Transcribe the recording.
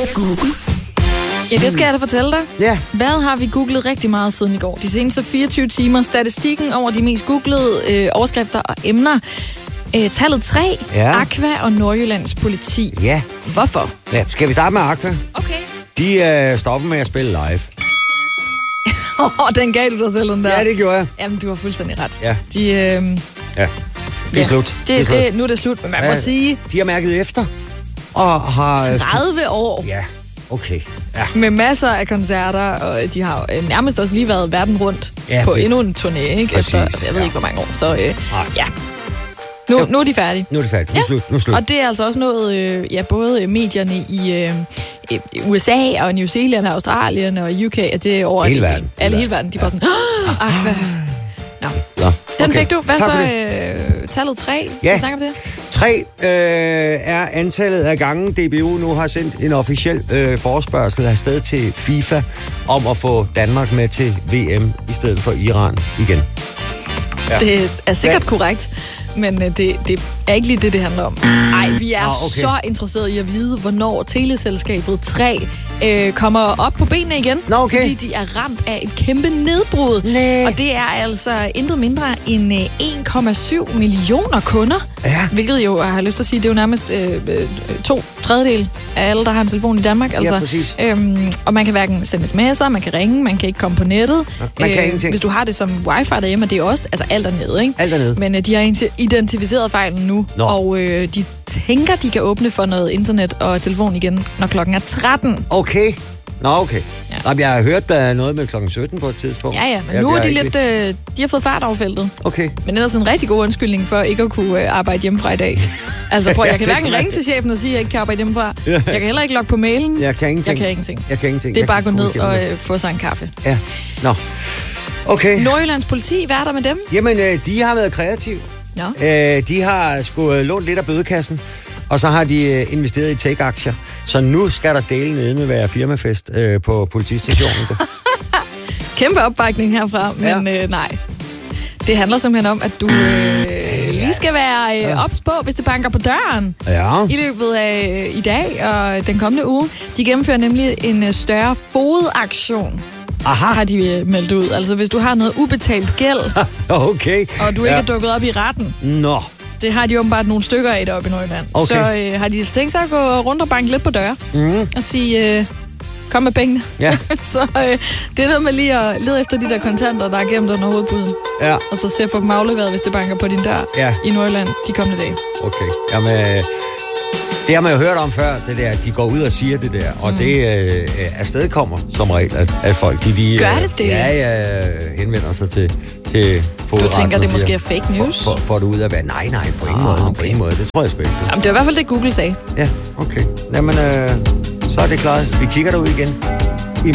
Google. Ja, det skal jeg da fortælle dig. Ja. Hvad har vi googlet rigtig meget siden i går? De seneste 24 timer. Statistikken over de mest googlede overskrifter og emner. Tallet 3. Ja. Aqua og Nordjyllands politi. Ja. Hvorfor? Ja, skal vi starte med Aqua? Okay. De stopper med at spille live. Den gav du dig selv, den der. Ja, det gjorde jeg. Jamen, du har fuldstændig ret. Ja. De, Ja. Det er slut. Nu er det slut, men man må sige... De har mærket efter. Og har... 30 år. Ja, okay. Ja. Med masser af koncerter, og de har nærmest også lige været verden rundt på endnu en turné, ikke? Præcis, efter, jeg ved ikke, hvor mange år. Så ja. Nu er de færdige. Nu er det færdigt. Nu er slut. Og det er altså også noget, både medierne i USA og New Zealand og Australien og UK, at det er over hele verden. Hele verden. De er bare sådan, Aqua. Nå. Den fik du. Hvad tak så tallet 3? Skal vi snakke om det? 3 er antallet af gange, DBU nu har sendt en officiel forespørgsel afsted til FIFA om at få Danmark med til VM i stedet for Iran igen. Ja. Det er sikkert korrekt, men det er ikke lige det handler om. Nej, vi er så interesserede i at vide, hvornår teleselskabet 3 kommer op på benene igen. Fordi de er ramt af et kæmpe nedbrud. Og det er altså intet mindre end 1,7 millioner kunder. Ja. Hvilket jo, jeg har lyst til at sige, det er jo nærmest 2/3 af alle, der har en telefon i Danmark. Altså, ja, præcis. Og man kan hverken sende sms'er, man kan ringe, man kan ikke komme på nettet. Man kan ingenting. Hvis du har det som wifi derhjemme, det er også alt er nede, ikke? Alt er nede. Men de har identificeret fejlen nu, og de tænker, de kan åbne for noget internet og telefon igen, når klokken er 13. Okay. Okay. Ja. Jeg har hørt, der er noget med klokken 17 på et tidspunkt. Ja, men nu er de lidt... de har fået fart over feltet. Okay. Men ellers en rigtig god undskyldning for ikke at kunne arbejde hjemmefra i dag. Altså prøv, jeg kan hverken ringe til chefen og sige, at jeg ikke kan arbejde hjemmefra. Jeg kan heller ikke logge på mailen. Jeg kan ingenting. Det er bare at gå ned og få sig en kaffe. Ja. Okay. Nordjyllands politi, hvad er der med dem? Jamen, de har været kreative. De har sgu lånt lidt af bødekassen, og så har de investeret i tech-aktier. Så nu skal der dele nede med være firmafest på politistationen. Kæmpe opbakning herfra, men nej. Det handler simpelthen om, at du lige skal være ops på, hvis det banker på døren i løbet af i dag og den kommende uge. De gennemfører nemlig en større fodaktion. Har de meldt ud. Altså, hvis du har noget ubetalt gæld, og du ikke er dukket op i retten. Det har de åbenbart nogle stykker af deroppe i Nordjylland. Så har de tænkt sig at gå rundt og banke lidt på døre og sige, kom med pengene. Ja. Så det er noget med lige at lede efter de der kontanter, der er gemt under hovedpuden. Ja. Og så se at få dem afleveret, hvis det banker på din dør i Nordjylland de kommende dage. Okay. Jamen, det har man jo hørt om før, det der, at de går ud og siger det der, og det afstedkommer som regel, at folk de lige... Gør det det? Henvender sig til fodretten. Du tænker, det måske er fake news? Får du ud af, nej, på ingen måde. Det tror jeg sgu ikke. Jamen, det var i hvert fald det, Google sagde. Ja, okay. Jamen, så er det klart. Vi kigger derud igen.